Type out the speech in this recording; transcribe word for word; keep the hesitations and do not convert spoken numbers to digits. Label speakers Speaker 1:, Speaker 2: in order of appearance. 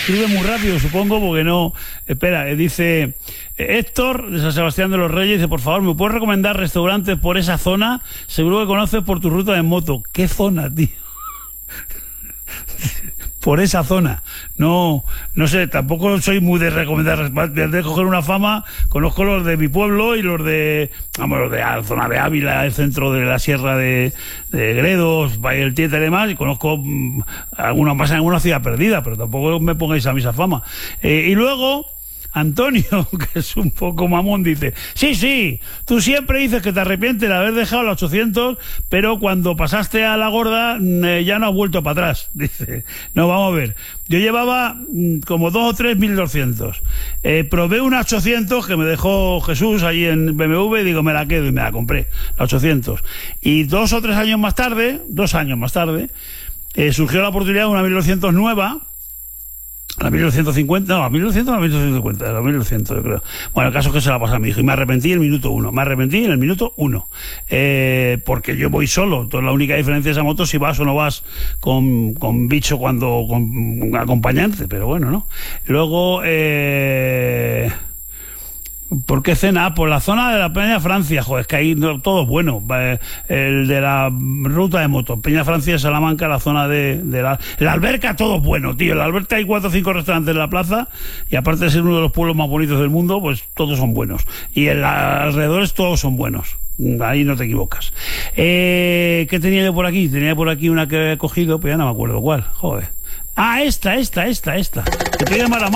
Speaker 1: escribe muy rápido, supongo, porque no... Espera, eh, dice... Héctor, de San Sebastián de los Reyes, dice, por favor, ¿me puedes recomendar restaurantes por esa zona? Seguro que conoces por tu ruta de moto. ¿Qué zona, tío? Por esa zona. No, no sé, tampoco soy muy de recomendar, de coger una fama. Conozco los de mi pueblo y los de, vamos, los de la zona de Ávila, el centro de la sierra de, de Gredos, Valle del Tieta y demás, y conozco mmm, alguna más en alguna ciudad perdida, pero tampoco me pongáis a mí esa fama. Eh, y luego... Antonio, que es un poco mamón, dice, sí, sí, tú siempre dices que te arrepientes de haber dejado la ochocientos, pero cuando pasaste a la gorda eh, ya no has vuelto para atrás. Dice, no, vamos a ver, yo llevaba mm, como dos o tres mil doscientos, eh, probé una ochocientos que me dejó Jesús ahí en B M W, y digo, me la quedo y me la compré, la ochocientos. Y dos o tres años más tarde, dos años más tarde, eh, surgió la oportunidad de una mil novecientos nueva, la mil novecientos cincuenta, no, la mil novecientos o la mil novecientos cincuenta, la mil novecientos yo creo. Bueno, el caso es que se la pasa a mi hijo y me arrepentí en el minuto uno, me arrepentí en el minuto uno, eh, porque yo voy solo, entonces la única diferencia de esa moto es si vas o no vas con, con bicho cuando, con acompañante, pero bueno, ¿no? Luego, eh... ¿por qué cena? Por la zona de la Peña Francia, joder, es que ahí no, todo es bueno. Eh, el de la ruta de moto, Peña Francia, Salamanca, la zona de, de la, la Alberca, todo es bueno, tío. En la Alberca hay cuatro o cinco restaurantes en la plaza, y aparte de ser uno de los pueblos más bonitos del mundo, pues todos son buenos. Y en la, alrededores todos son buenos. Ahí no te equivocas. Eh, ¿Qué tenía yo por aquí? Tenía por aquí una que he cogido, pero ya no me acuerdo cuál, joder. Ah, esta, esta, esta, esta. Que te llama la